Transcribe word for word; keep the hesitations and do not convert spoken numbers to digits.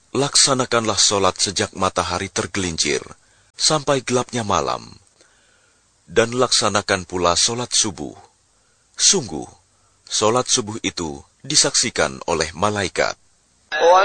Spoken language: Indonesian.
laksanakanlah solat sejak matahari tergelincir sampai gelapnya malam, dan laksanakan pula solat subuh. Sungguh, solat subuh itu disaksikan oleh malaikat.